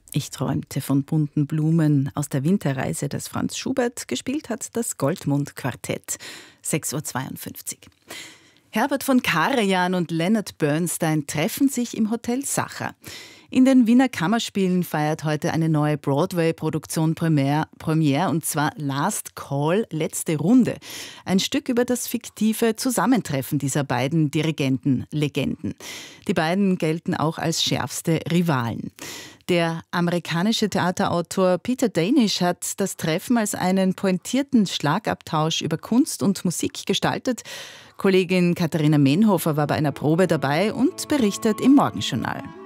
Ich träumte von bunten Blumen aus der Winterreise, das Franz Schubert gespielt hat, das Goldmund-Quartett. 6:52 Uhr. Herbert von Karajan und Leonard Bernstein treffen sich im Hotel Sacher. In den Wiener Kammerspielen feiert heute eine neue Broadway-Produktion Premiere, und zwar Last Call, letzte Runde. Ein Stück über das fiktive Zusammentreffen dieser beiden Dirigenten-Legenden. Die beiden gelten auch als schärfste Rivalen. Der amerikanische Theaterautor Peter Danish hat das Treffen als einen pointierten Schlagabtausch über Kunst und Musik gestaltet. Kollegin Katharina Menhofer war bei einer Probe dabei und berichtet im Morgenjournal.